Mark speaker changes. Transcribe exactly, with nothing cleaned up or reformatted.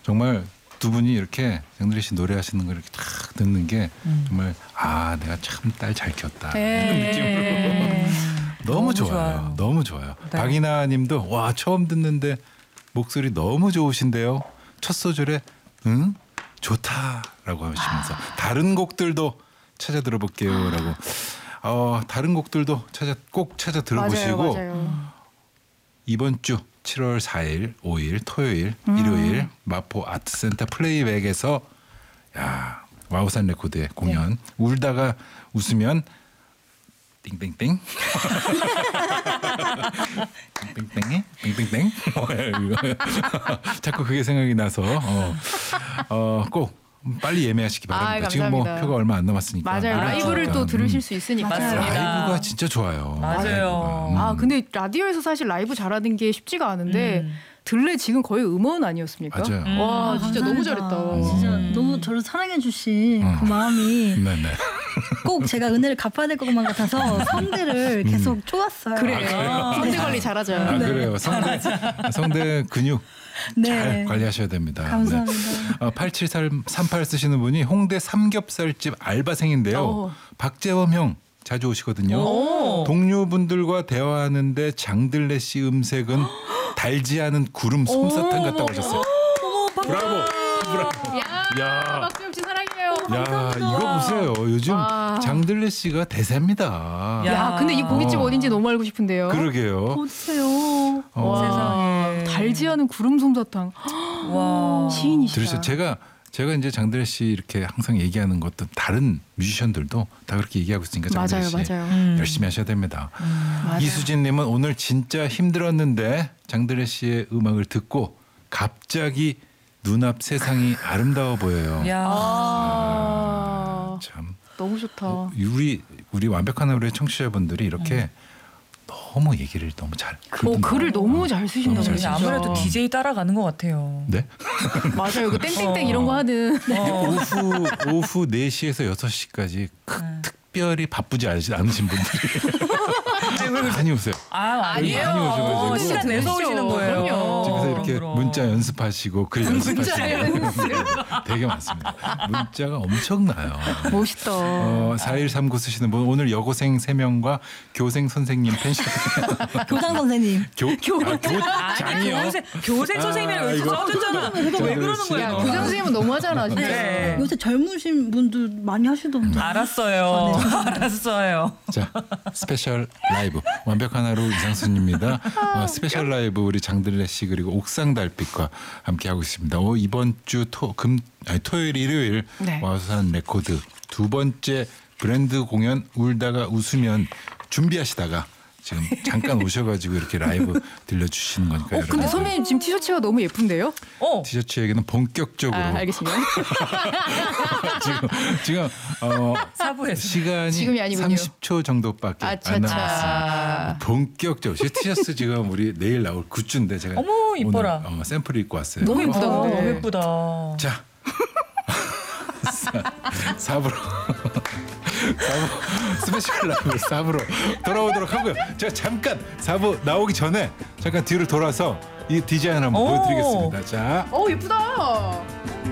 Speaker 1: 정말 두 분이 이렇게 장들혜 씨 노래하시는 걸 이렇게 딱 듣는 게 음. 정말 아 내가 참 딸 잘 키웠다 이런 느낌으로 너무, 너무 좋아요. 좋아요. 너무 좋아요. 네. 박이나님도 와 처음 듣는데 목소리 너무 좋으신데요. 첫 소절에 응 좋다라고 하시면서 아. 다른 곡들도 찾아 들어볼게요라고. 어, 다른 곡들도 찾아 꼭 찾아 들어보시고 맞아요, 맞아요. 이번 주 칠월 사일, 오일 토요일, 음. 일요일 마포 아트센터 플레이백에서 야 와우산 레코드의 공연 네. 울다가 웃으면 띵띵띵 띵띵띵이 띵띵띵 자꾸 그게 생각이 나서 어, 어, 꼭 빨리 예매하시기 바랍니다. 아, 지금 뭐 표가 얼마 안 남았으니까.
Speaker 2: 맞아요. 라이브를 또 들으실 수 있으니까.
Speaker 3: 맞습니다.
Speaker 1: 라이브가 진짜 좋아요.
Speaker 3: 맞아요.
Speaker 1: 음.
Speaker 2: 아 근데 라디오에서 사실 라이브 잘하는 게 쉽지가 않은데 음. 들레 지금 거의 음원 아니었습니까?
Speaker 1: 맞아요.
Speaker 2: 음. 와
Speaker 4: 아,
Speaker 2: 진짜 너무 잘했다.
Speaker 4: 진짜
Speaker 1: 음.
Speaker 4: 너무 저를 사랑해 주신
Speaker 1: 음.
Speaker 4: 그 마음이
Speaker 1: 네네.
Speaker 4: 꼭 제가 은혜를 갚아야 될 것만 같아서 성대를 계속 음. 쪼았어요.
Speaker 2: 그래. 아, 성대 관리 잘하죠.
Speaker 1: 아, 네. 그래요. 성대 성대 근육
Speaker 4: 네.
Speaker 1: 잘 관리하셔야 됩니다.
Speaker 4: 감사합니다.
Speaker 1: 네. 어, 팔칠삼팔 쓰시는 분이 홍대 삼겹살집 알바생인데요. 오. 박재범 형 자주 오시거든요. 오. 동료분들과 대화하는데 장들레 씨 음색은 달지 않은 구름 솜사탕 같다고 하셨어요. 브라보. 브라보.
Speaker 2: 야, 야. 박재범 씨 사랑해요.
Speaker 1: 야,
Speaker 2: 감사합니다.
Speaker 1: 이거 보세요. 요즘 와. 장들레 씨가 대세입니다.
Speaker 2: 야, 야 근데 이 고깃집 어. 어딘지 너무 알고 싶은데요.
Speaker 1: 그러게요.
Speaker 4: 보세요.
Speaker 1: 어.
Speaker 2: 세상에. 달지 않은 구름 솜사탕. 와. 시인이시다.
Speaker 1: 들으셨죠? 제가 제가 이제 장들혜 씨 이렇게 항상 얘기하는 것도 다른 뮤지션들도 다 그렇게 얘기하고 있으니까 장들혜 씨
Speaker 2: 맞아요, 맞아요.
Speaker 1: 음. 열심히 하셔야 됩니다. 음. 이수진님은 오늘 진짜 힘들었는데 장들혜 씨의 음악을 듣고 갑자기 눈앞 세상이 아름다워 보여요.
Speaker 2: 야.
Speaker 1: 아, 참
Speaker 2: 너무 좋다.
Speaker 1: 어, 우리 우리 완벽한 하루의 청취자분들이 이렇게 음. 너무 얘기를 너무 잘
Speaker 2: 어, 글을 너무 잘 쓰신다고.
Speaker 3: 아무래도 디제이 따라가는 것 같아요.
Speaker 1: 네?
Speaker 2: 맞아요. 그 땡땡땡 어. 이런 거 하는.
Speaker 1: 어. 오후 오후 네 시에서 여섯 시까지 네. 특별히 바쁘지 않으신 분들이 많이 오세요.
Speaker 3: 아, 아니에요.
Speaker 1: 많이 오셔가지고
Speaker 3: 시간 내서 오시는 거예요.
Speaker 1: 그럼요. 집에서 이렇게 그럼. 문자 연습하시고 글 연습하시고 되게 많습니다. 문자가 엄청나요.
Speaker 2: 멋있다.
Speaker 1: 어, 사일삼구 쓰시는 분 오늘 여고생 세 명과 교생 선생님 펜션.
Speaker 4: 교장 선생님.
Speaker 1: 교, 교, 아, 교장이요.
Speaker 3: 교생, 교생 선생님이랑 아, 이거 싸우잖아. 이거 왜 그러는 거예요?
Speaker 2: 교장 선생님은 너무하잖아. 진짜.
Speaker 4: 네. 요새 젊으신 분들 많이 하시던데.
Speaker 3: 알았어요. 아, 네. 알았어요.
Speaker 1: 자, 스페셜 라이브 완벽한 하루 이상순입니다. 어, 스페셜 라이브 우리 장들레 씨 그리고 옥상 달빛과 함께 하고 있습니다. 오, 이번 주 토, 금, 아니, 토요일 일요일 네. 와우산 레코드 두 번째 브랜드 공연 울다가 웃으면 준비하시다가 지금 잠깐 오셔가지고 이렇게 라이브 들려주시는 거니까.
Speaker 2: 어, 근데 선배님 지금 티셔츠가 너무 예쁜데요?
Speaker 3: 어.
Speaker 1: 티셔츠 얘기는 본격적으로.
Speaker 2: 아, 알겠습니다.
Speaker 1: 지금 지금 어,
Speaker 3: 사부에서
Speaker 1: 시간이
Speaker 2: 지금이 아니군요.
Speaker 1: 삼십 초 정도밖에
Speaker 2: 아차차.
Speaker 1: 안 남았습니다. 본격적으로 제 티셔츠 지금 우리 내일 나올 굿즈인데 제가
Speaker 3: 어머 이뻐라.
Speaker 1: 오늘 어, 샘플 입고 왔어요.
Speaker 2: 너무 예쁘다.
Speaker 3: 어,
Speaker 2: 근데.
Speaker 3: 너무 예쁘다.
Speaker 1: 자. 사부로 사부 스페셜 라이브 사부로 돌아오도록 하고요. 제가 잠깐 사부 나오기 전에 잠깐 뒤로 돌아서 이 디자인 한번 보여드리겠습니다. 자,
Speaker 2: 어 예쁘다.